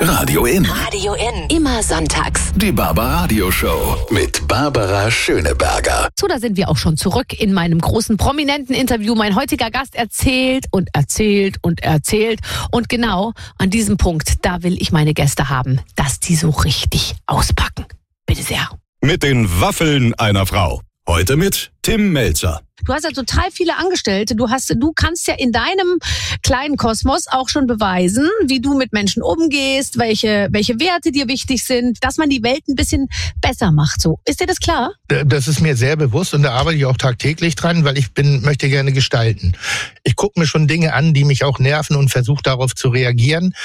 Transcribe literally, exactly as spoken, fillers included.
Radio In. Radio In. Immer sonntags. Die Barbaradio Show mit Barbara Schöneberger. So, da sind wir auch schon zurück in meinem großen prominenten Interview. Mein heutiger Gast erzählt und erzählt und erzählt. Und genau an diesem Punkt, da will ich meine Gäste haben, dass die so richtig auspacken. Bitte sehr. Mit den Waffeln einer Frau. Heute mit Tim Melzer. Du hast ja total viele Angestellte. Du hast, du kannst ja in deinem kleinen Kosmos auch schon beweisen, wie du mit Menschen umgehst, welche, welche Werte dir wichtig sind, dass man die Welt ein bisschen besser macht. So, ist dir das klar? Das ist mir sehr bewusst und da arbeite ich auch tagtäglich dran, weil ich bin, möchte gerne gestalten. Ich gucke mir schon Dinge an, die mich auch nerven und versuche darauf zu reagieren.